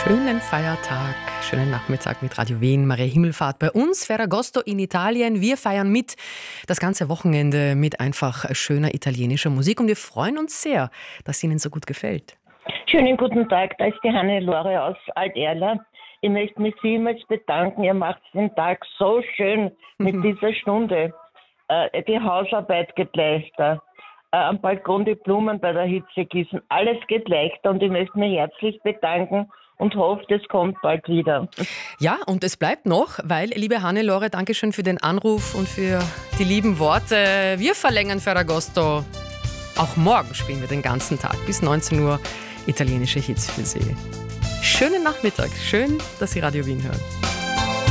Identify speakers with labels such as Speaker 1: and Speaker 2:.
Speaker 1: Schönen Feiertag, schönen Nachmittag mit Radio Wien. Maria Himmelfahrt bei uns, Ferragosto in Italien. Wir feiern mit das ganze Wochenende mit einfach schöner italienischer Musik und wir freuen uns sehr, dass es Ihnen so gut gefällt.
Speaker 2: Schönen guten Tag, da ist die Hannelore aus Alt-Erla. Ich möchte mich vielmals bedanken, ihr macht den Tag so schön mit dieser Stunde. Die Hausarbeit geht leichter, am Balkon die Blumen bei der Hitze gießen, alles geht leichter und ich möchte mich herzlich bedanken und hoffe, es kommt bald wieder.
Speaker 1: Ja, und es bleibt noch, weil, liebe Hannelore, Dankeschön für den Anruf und für die lieben Worte. Wir verlängern Ferragosto. Auch morgen spielen wir den ganzen Tag bis 19 Uhr italienische Hits für Sie. Schönen Nachmittag, schön, dass Sie Radio Wien hören.